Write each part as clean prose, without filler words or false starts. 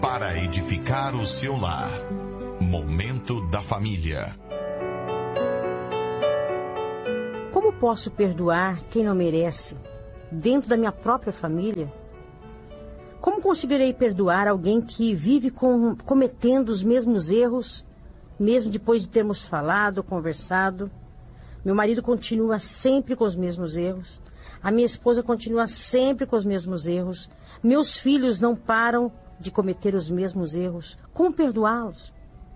para edificar o seu lar. Momento da Família. Como posso perdoar quem não merece, dentro da minha própria família? Como conseguirei perdoar alguém que vive cometendo os mesmos erros, mesmo depois de termos falado, conversado? Meu marido continua sempre com os mesmos erros. A minha esposa continua sempre com os mesmos erros. Meus filhos não param de cometer os mesmos erros. Como perdoá-los?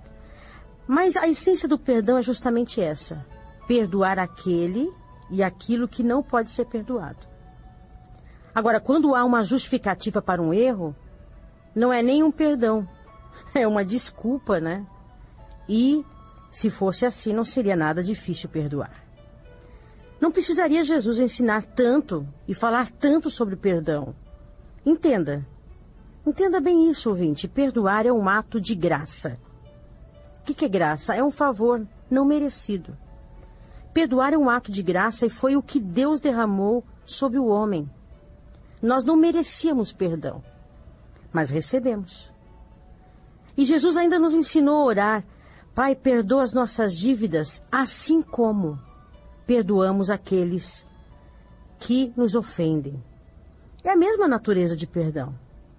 Mas a essência do perdão é justamente essa: perdoar aquele e aquilo que não pode ser perdoado. Agora, quando há uma justificativa para um erro, não é nem um perdão, é uma desculpa, né? E, se fosse assim, não seria nada difícil perdoar. Não precisaria Jesus ensinar tanto e falar tanto sobre perdão. Entenda bem isso, ouvinte. Perdoar é um ato de graça. O que é graça? É um favor não merecido. Perdoar é um ato de graça e foi o que Deus derramou sobre o homem. Nós não merecíamos perdão, mas recebemos. E Jesus ainda nos ensinou a orar: Pai, perdoa as nossas dívidas, assim como perdoamos aqueles que nos ofendem. É a mesma natureza de perdão.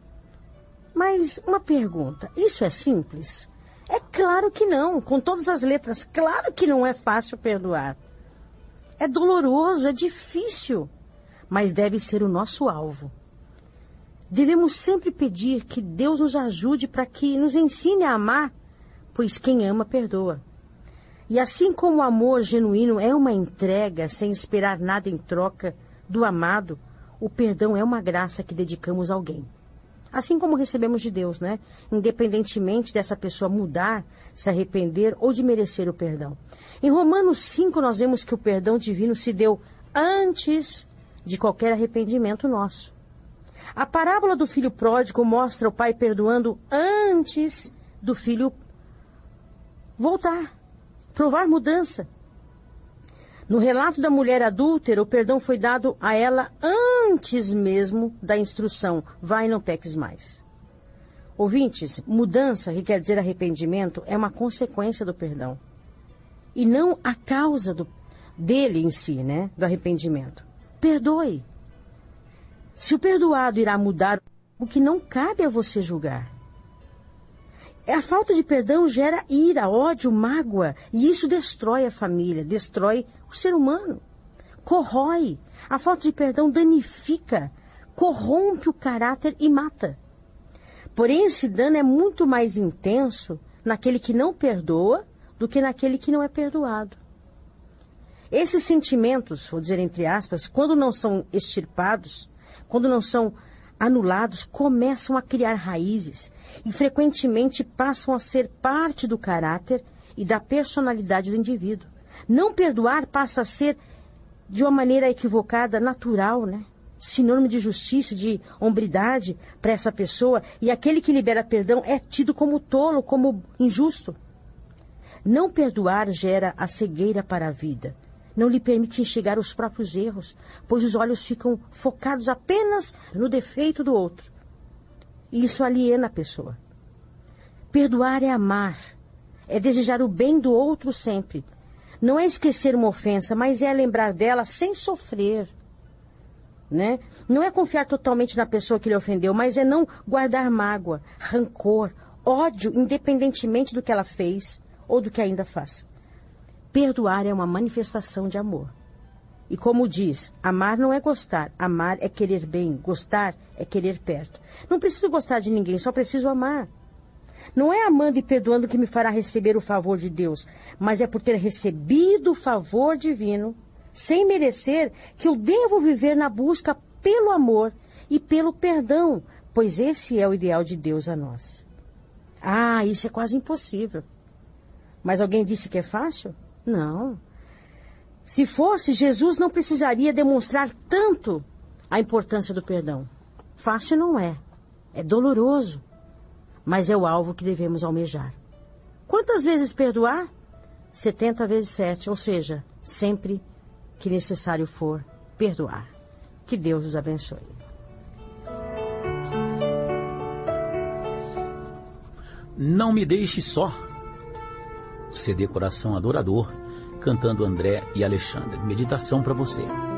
Mas uma pergunta: isso é simples? É claro que não, com todas as letras. Claro que não é fácil perdoar. É doloroso, é difícil, mas deve ser o nosso alvo. Devemos sempre pedir que Deus nos ajude para que nos ensine a amar, pois quem ama perdoa. E assim como o amor genuíno é uma entrega sem esperar nada em troca do amado, o perdão é uma graça que dedicamos a alguém. Assim como recebemos de Deus, né? Independentemente dessa pessoa mudar, se arrepender ou de merecer o perdão. Em Romanos 5 nós vemos que o perdão divino se deu antes de qualquer arrependimento nosso. A parábola do filho pródigo mostra o pai perdoando antes do filho voltar, provar mudança. No relato da mulher adúltera, o perdão foi dado a ela antes mesmo da instrução: vai e não peques mais. Ouvintes, mudança, que quer dizer arrependimento, é uma consequência do perdão. E não a causa dele em si, né? Do arrependimento. Perdoe. Se o perdoado irá mudar, o que não cabe a você julgar. A falta de perdão gera ira, ódio, mágoa, e isso destrói a família, destrói o ser humano, corrói. A falta de perdão danifica, corrompe o caráter e mata. Porém, esse dano é muito mais intenso naquele que não perdoa do que naquele que não é perdoado. Esses sentimentos, vou dizer entre aspas, quando não são extirpados, quando não são anulados, começam a criar raízes e frequentemente passam a ser parte do caráter e da personalidade do indivíduo. Não perdoar passa a ser, de uma maneira equivocada, natural, né? Sinônimo de justiça, de hombridade para essa pessoa, e aquele que libera perdão é tido como tolo, como injusto. Não perdoar gera a cegueira para a vida. Não lhe permite enxergar os próprios erros, pois os olhos ficam focados apenas no defeito do outro. E isso aliena a pessoa. Perdoar é amar, é desejar o bem do outro sempre. Não é esquecer uma ofensa, mas é lembrar dela sem sofrer, né? Não é confiar totalmente na pessoa que lhe ofendeu, mas é não guardar mágoa, rancor, ódio, independentemente do que ela fez ou do que ainda faz. Perdoar é uma manifestação de amor. E como diz, amar não é gostar, amar é querer bem, gostar é querer perto. Não preciso gostar de ninguém, só preciso amar. Não é amando e perdoando que me fará receber o favor de Deus, mas é por ter recebido o favor divino, sem merecer, que eu devo viver na busca pelo amor e pelo perdão, pois esse é o ideal de Deus a nós. Ah, isso é quase impossível. Mas alguém disse que é fácil? Não. Se fosse, Jesus não precisaria demonstrar tanto a importância do perdão. Fácil não é. É doloroso. Mas é o alvo que devemos almejar. Quantas vezes perdoar? 70 vezes 7, ou seja, sempre que necessário for perdoar. Que Deus os abençoe. Não Me Deixe Só. CD Coração Adorador, cantando André e Alexandre. Meditação para você.